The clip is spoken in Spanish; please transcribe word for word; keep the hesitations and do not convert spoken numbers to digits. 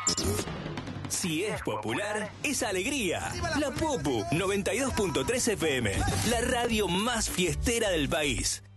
Si es popular, es alegría. La Popu noventa y dos punto tres F M, la radio más fiestera del país.